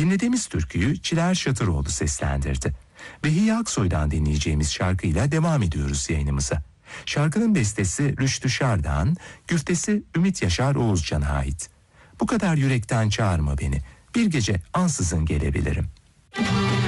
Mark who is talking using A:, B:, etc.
A: Dinlediğimiz türküyü Çiler Şatıroğlu seslendirdi. Behiye Aksoy'dan dinleyeceğimiz şarkıyla devam ediyoruz yayınımıza. Şarkının bestesi Rüştü Şardan, güftesi Ümit Yaşar Oğuzcan'a ait. Bu kadar yürekten çağırma beni, bir gece ansızın gelebilirim.